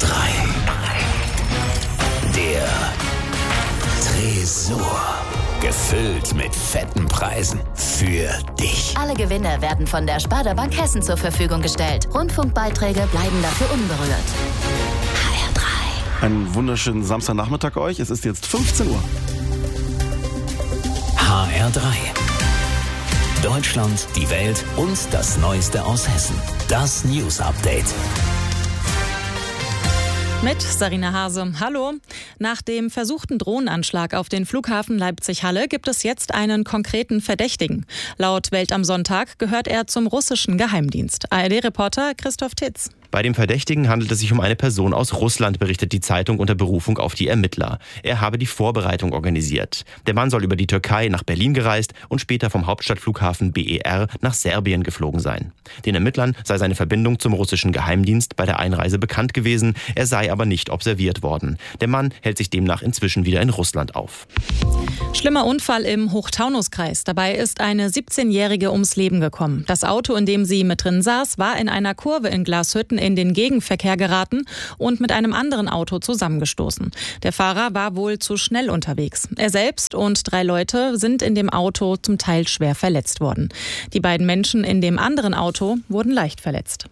Der Tresor. Gefüllt mit fetten Preisen. Für dich. Alle Gewinne werden von der Sparda Bank Hessen zur Verfügung gestellt. Rundfunkbeiträge bleiben dafür unberührt. HR3. Einen wunderschönen Samstagnachmittag euch. Es ist jetzt 15 Uhr. HR3. Deutschland, die Welt und das Neueste aus Hessen. Das News Update. Mit Sarina Hase. Hallo. Nach dem versuchten Drohnenanschlag auf den Flughafen Leipzig-Halle gibt es jetzt einen konkreten Verdächtigen. Laut Welt am Sonntag gehört er zum russischen Geheimdienst. ARD-Reporter Christoph Titz. Bei dem Verdächtigen handelt es sich um eine Person aus Russland, berichtet die Zeitung unter Berufung auf die Ermittler. Er habe die Vorbereitung organisiert. Der Mann soll über die Türkei nach Berlin gereist und später vom Hauptstadtflughafen BER nach Serbien geflogen sein. Den Ermittlern sei seine Verbindung zum russischen Geheimdienst bei der Einreise bekannt gewesen, er sei aber nicht observiert worden. Der Mann hält sich demnach inzwischen wieder in Russland auf. Schlimmer Unfall im Hochtaunuskreis. Dabei ist eine 17-Jährige ums Leben gekommen. Das Auto, in dem sie mit drin saß, war in einer Kurve in Glashütten in den Gegenverkehr geraten und mit einem anderen Auto zusammengestoßen. Der Fahrer war wohl zu schnell unterwegs. Er selbst und 3 Leute sind in dem Auto zum Teil schwer verletzt worden. Die beiden Menschen in dem anderen Auto wurden leicht verletzt.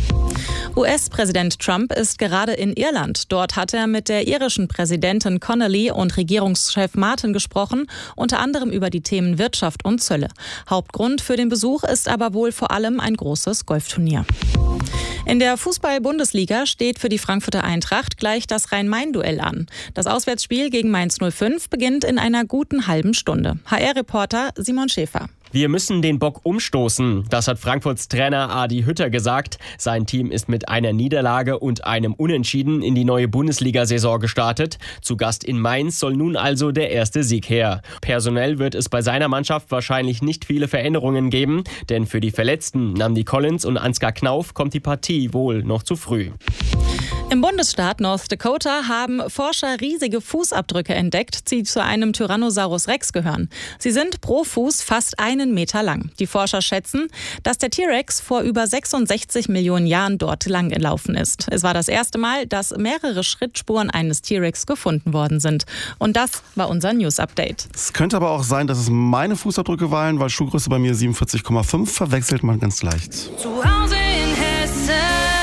US-Präsident Trump ist gerade in Irland. Dort hat er mit der irischen Präsidentin Connolly und Regierungschef Martin gesprochen, unter anderem über die Themen Wirtschaft und Zölle. Hauptgrund für den Besuch ist aber wohl vor allem ein großes Golfturnier. In der Fußball-Bundesliga steht für die Frankfurter Eintracht gleich das Rhein-Main-Duell an. Das Auswärtsspiel gegen Mainz 05 beginnt in einer guten halben Stunde. HR-Reporter Simon Schäfer. Wir müssen den Bock umstoßen, das hat Frankfurts Trainer Adi Hütter gesagt. Sein Team ist mit einer Niederlage und einem Unentschieden in die neue Bundesliga-Saison gestartet. Zu Gast in Mainz soll nun also der erste Sieg her. Personell wird es bei seiner Mannschaft wahrscheinlich nicht viele Veränderungen geben, denn für die Verletzten Namdi Collins und Ansgar Knauf kommt die Partie wohl noch zu früh. Im Bundesstaat North Dakota haben Forscher riesige Fußabdrücke entdeckt, die zu einem Tyrannosaurus Rex gehören. Sie sind pro Fuß fast 1 Meter lang. Die Forscher schätzen, dass der T-Rex vor über 66 Millionen Jahren dort lang gelaufen ist. Es war das erste Mal, dass mehrere Schrittspuren eines T-Rex gefunden worden sind. Und das war unser News-Update. Es könnte aber auch sein, dass es meine Fußabdrücke waren, weil Schuhgröße bei mir 47,5 verwechselt man ganz leicht. Zu Hause in Hessen.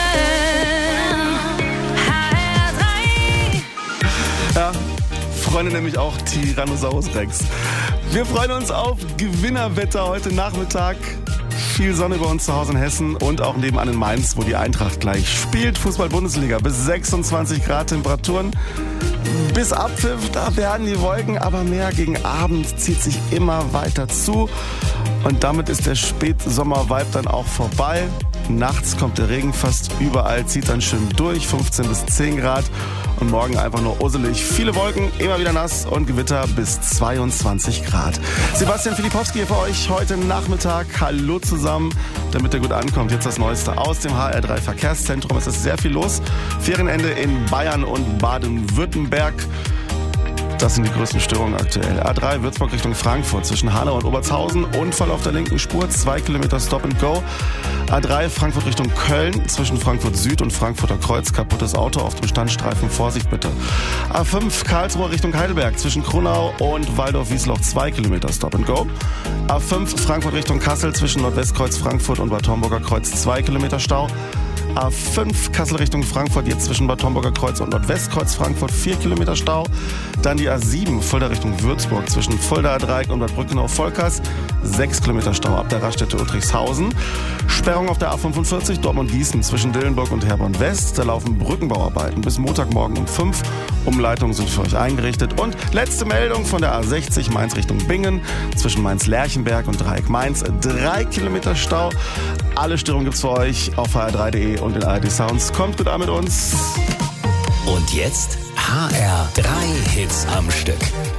Ja, Freunde nämlich auch Tyrannosaurus Rex. Wir freuen uns auf Gewinnerwetter heute Nachmittag. Viel Sonne bei uns zu Hause in Hessen und auch nebenan in Mainz, wo die Eintracht gleich spielt. Fußball-Bundesliga bis 26 Grad Temperaturen. Bis Abpfiff, da werden die Wolken aber mehr. Gegen Abend zieht sich immer weiter zu. Und damit ist der Spätsommer-Vibe dann auch vorbei. Nachts kommt der Regen fast überall, zieht dann schön durch, 15 bis 10 Grad. Und morgen einfach nur usselig. Viele Wolken, immer wieder nass und Gewitter bis 22 Grad. Sebastian Filipowski hier für euch heute Nachmittag. Hallo zusammen, damit ihr gut ankommt. Jetzt das Neueste aus dem HR3 Verkehrszentrum. Es ist sehr viel los. Ferienende in Bayern und Baden-Württemberg. Das sind die größten Störungen aktuell. A3 Würzburg Richtung Frankfurt zwischen Hanau und Obertshausen. Unfall auf der linken Spur, 2 Kilometer Stop and Go. A3 Frankfurt Richtung Köln zwischen Frankfurt Süd und Frankfurter Kreuz. Kaputtes Auto auf dem Standstreifen. Vorsicht bitte. A5 Karlsruhe Richtung Heidelberg zwischen Kronau und Waldorf-Wiesloch. 2 Kilometer Stop and Go. A5 Frankfurt Richtung Kassel zwischen Nordwestkreuz Frankfurt und Bad Homburger Kreuz. 2 Kilometer Stau. A5 Kassel Richtung Frankfurt, jetzt zwischen Bad Homburger Kreuz und Nordwestkreuz Frankfurt 4 Kilometer Stau. Dann die A7 Fulda Richtung Würzburg zwischen Fuldaer Dreieck und Bad Brückenau-Volkers 6 Kilometer Stau ab der Raststätte Uttrichshausen. Sperrung auf der A45 Dortmund-Gießen zwischen Dillenburg und Herborn-West. Da laufen Brückenbauarbeiten bis Montagmorgen um 5. Umleitungen sind für euch eingerichtet. Und letzte Meldung von der A60 Mainz Richtung Bingen zwischen Mainz-Lerchenberg und Dreieck Mainz 3 Kilometer Stau. Alle Störungen gibt's für euch auf hr3.de und den ARD Sounds. Kommt gut an mit uns. Und jetzt HR3 Hits am Stück.